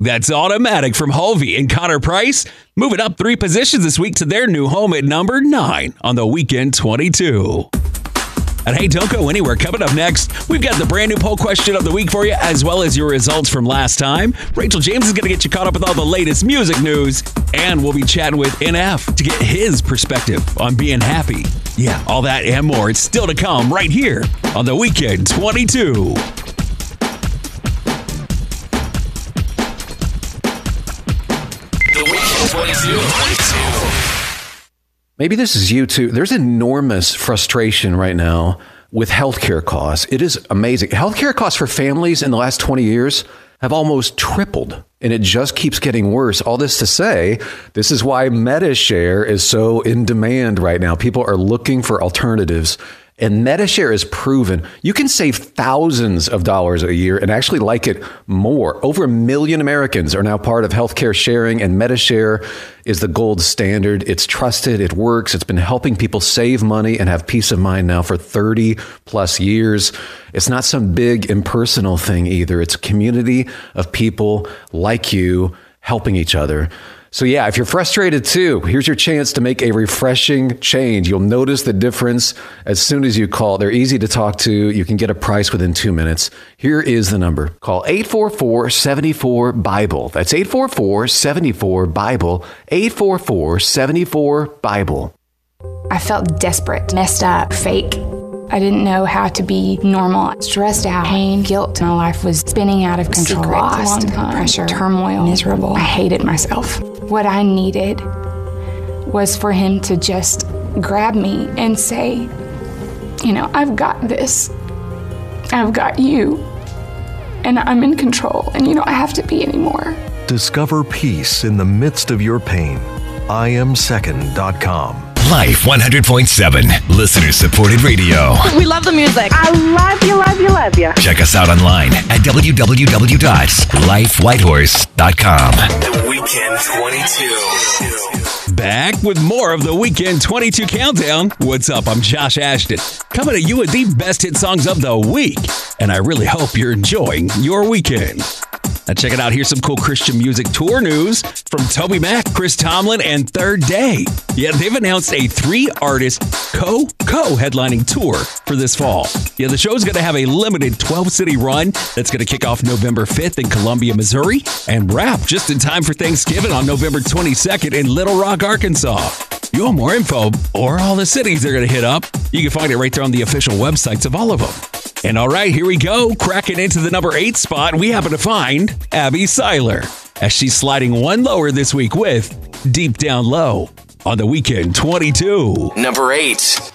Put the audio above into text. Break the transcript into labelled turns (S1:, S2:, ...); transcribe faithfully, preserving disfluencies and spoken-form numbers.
S1: That's Automatic from Hulvey and Connor Price, moving up three positions this week to their new home at number nine on the Weekend twenty-two. And hey, don't go anywhere. Coming up next, we've got the brand new poll question of the week for you, as well as your results from last time. Rachel James is going to get you caught up with all the latest music news, and we'll be chatting with N F to get his perspective on being happy. Yeah, all that and more. It's still to come right here on the Weekend twenty-two.
S2: The Weekend twenty-two.
S3: Maybe this is you too. There's enormous frustration right now with healthcare costs. It is amazing. Healthcare costs for families in the last twenty years have almost tripled, and it just keeps getting worse. All this to say, this is why MediShare is so in demand right now. People are looking for alternatives. And MediShare is proven you can save thousands of dollars a year and actually like it more. Over a million Americans are now part of healthcare sharing, and MediShare is the gold standard. It's trusted. It works. It's been helping people save money and have peace of mind now for thirty plus years. It's not some big impersonal thing either. It's a community of people like you helping each other. So yeah, if you're frustrated too, here's your chance to make a refreshing change. You'll notice the difference as soon as you call. They're easy to talk to. You can get a price within two minutes. Here is the number. Call eight four four, seven four, Bible. That's eight four four, seven four, Bible. eight four four, seven four, Bible.
S4: I felt desperate, messed up, fake. I didn't know how to be normal. Stressed out, pain, guilt. My life was spinning out of control. Secret, lost, pressure, turmoil, miserable. I hated myself. What I needed was for him to just grab me and say, you know, I've got this. I've got you. And I'm in control. And you don't have to be anymore.
S5: Discover peace in the midst of your pain. I am second dot com.
S2: Life one hundred point seven, listener-supported radio.
S6: We love the music.
S7: I love you, love you, love you.
S2: Check us out online at w w w dot life whitehorse dot com. The Weekend twenty-two.
S1: Back with more of the Weekend twenty-two Countdown. What's up? I'm Josh Ashton, coming to you with the best hit songs of the week. And I really hope you're enjoying your weekend. Now check it out. Here's some cool Christian music tour news from Toby Mac, Chris Tomlin, and Third Day. Yeah, they've announced a three-artist co-co-headlining tour for this fall. Yeah, the show's going to have a limited twelve-city run that's going to kick off November fifth in Columbia, Missouri, and wrap just in time for Thanksgiving on November twenty-second in Little Rock, Arkansas. You want more info or all the cities they're going to hit up? You can find it right there on the official websites of all of them. And all right, here we go. Cracking into the number eight spot, we happen to find Abby Seiler as she's sliding one lower this week with Deep Down Low on the Weekend twenty-two.
S2: Number eight.